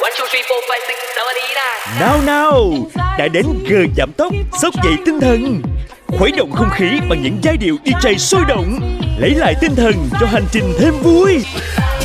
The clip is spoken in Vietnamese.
Nào nào, đã đến giờ giảm tốc, xốc dậy tinh thần. Khuấy động không khí bằng những giai điệu DJ sôi động, lấy lại tinh thần cho hành trình thêm vui.